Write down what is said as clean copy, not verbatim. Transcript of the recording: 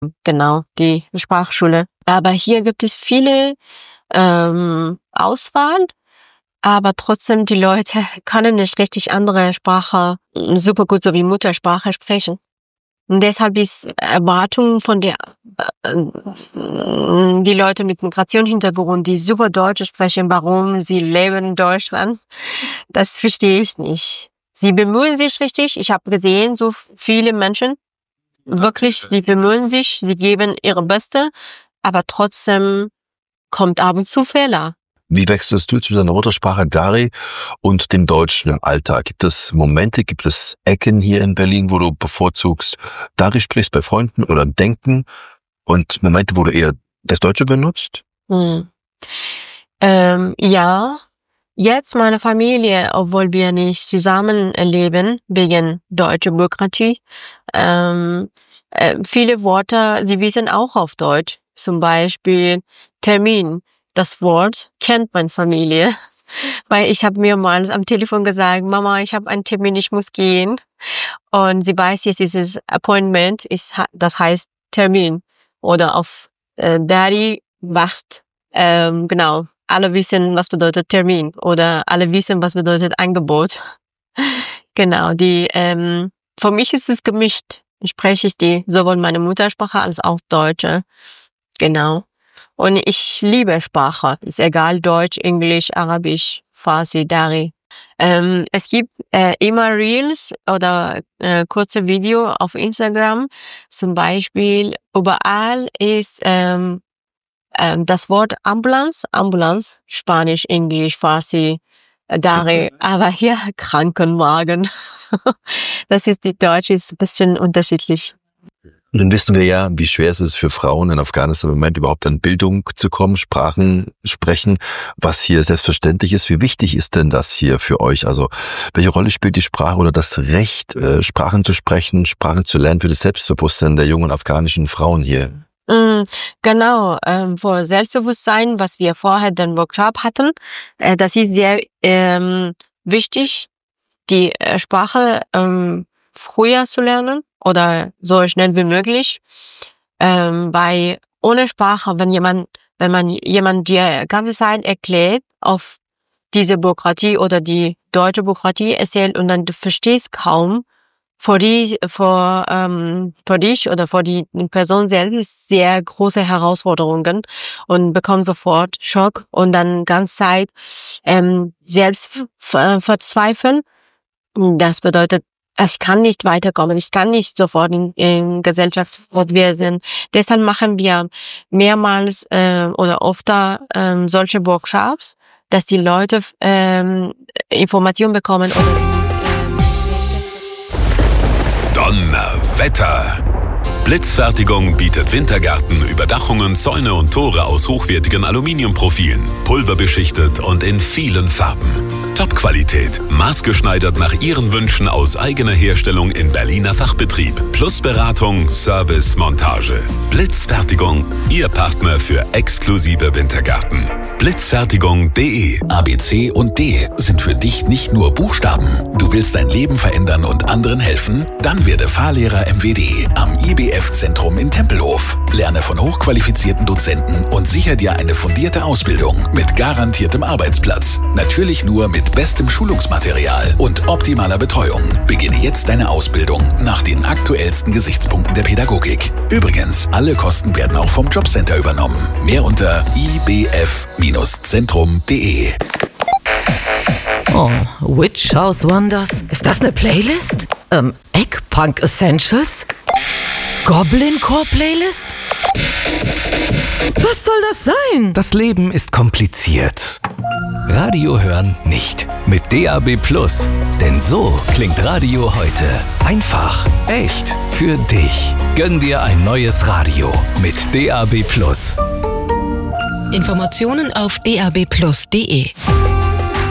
Genau, die Sprachschule. Aber hier gibt es viele Auswahl, aber trotzdem die Leute können nicht richtig andere Sprache super gut so wie Muttersprache sprechen. Und deshalb ist Erwartung von die Leute mit Migrationshintergrund, die super Deutsch sprechen, warum sie leben in Deutschland, das verstehe ich nicht. Sie bemühen sich richtig. Ich habe gesehen, so viele Menschen, wirklich, sie bemühen sich, sie geben ihre Beste, aber trotzdem kommt ab und zu Fehler. Wie wechselst du zu deiner Muttersprache Dari und dem Deutschen im Alltag? Gibt es Momente, gibt es Ecken hier in Berlin, wo du bevorzugst Dari sprichst bei Freunden oder Denken und Momente, wo du eher das Deutsche benutzt? Ja, jetzt meine Familie, obwohl wir nicht zusammen leben, wegen deutscher Bürokratie, viele Worte, sie wissen auch auf Deutsch. Zum Beispiel Termin. Das Wort kennt meine Familie, weil ich habe mehrmals am Telefon gesagt, Mama, ich habe einen Termin, ich muss gehen. Und sie weiß jetzt, dieses Appointment das heißt Termin. Oder auf Daddy wacht. Genau, alle wissen, was bedeutet Termin. Oder alle wissen, was bedeutet Angebot. Genau, für mich ist es gemischt. Spreche ich sowohl meine Muttersprache als auch Deutsche. Genau. Und ich liebe Sprache. Ist egal, Deutsch, Englisch, Arabisch, Farsi, Dari. Es gibt immer Reels oder kurze Video auf Instagram. Zum Beispiel, überall ist das Wort Ambulance, Spanisch, Englisch, Farsi, Dari. Aber hier Krankenwagen. Die Deutsche ist ein bisschen unterschiedlich. Nun wissen wir ja, wie schwer es ist für Frauen in Afghanistan im Moment überhaupt an Bildung zu kommen, Sprachen sprechen, was hier selbstverständlich ist. Wie wichtig ist denn das hier für euch? Also welche Rolle spielt die Sprache oder das Recht, Sprachen zu sprechen, Sprachen zu lernen für das Selbstbewusstsein der jungen afghanischen Frauen hier? Genau, für Selbstbewusstsein, was wir vorher den Workshop hatten, das ist sehr wichtig, die Sprache früher zu lernen oder so schnell wie möglich, weil ohne Sprache, wenn man jemand dir ganze Zeit erklärt, auf diese Bürokratie oder die deutsche Bürokratie erzählt und dann du verstehst kaum, für dich oder für die Person selbst sehr große Herausforderungen und bekommst sofort Schock und dann ganze Zeit selbst verzweifeln. Das bedeutet, ich kann nicht weiterkommen, ich kann nicht sofort in Gesellschaft werden. Deshalb machen wir mehrmals oder öfter solche Workshops, dass die Leute Informationen bekommen. Donnerwetter! Blitzfertigung bietet Wintergärten, Überdachungen, Zäune und Tore aus hochwertigen Aluminiumprofilen, pulverbeschichtet und in vielen Farben. Top-Qualität, maßgeschneidert nach Ihren Wünschen aus eigener Herstellung in Berliner Fachbetrieb. Plus Beratung, Service, Montage. Blitzfertigung, Ihr Partner für exklusive Wintergärten. Blitzfertigung.de. A, B, C und D sind für dich nicht nur Buchstaben. Du willst dein Leben verändern und anderen helfen? Dann werde Fahrlehrer MWD am IBF-Zentrum in Tempelhof. Lerne von hochqualifizierten Dozenten und sicher dir eine fundierte Ausbildung mit garantiertem Arbeitsplatz. Natürlich nur mit bestem Schulungsmaterial und optimaler Betreuung. Beginne jetzt deine Ausbildung nach den aktuellsten Gesichtspunkten der Pädagogik. Übrigens, alle Kosten werden auch vom Jobcenter übernommen. Mehr unter ibf-zentrum.de. Oh, Witch House Wonders. Ist das eine Playlist? Eggpunk Essentials? Goblin Core Playlist? Was soll das sein? Das Leben ist kompliziert. Radio hören nicht. Mit DAB+. Denn so klingt Radio heute. Einfach, echt, für dich. Gönn dir ein neues Radio mit DAB+. Informationen auf dabplus.de.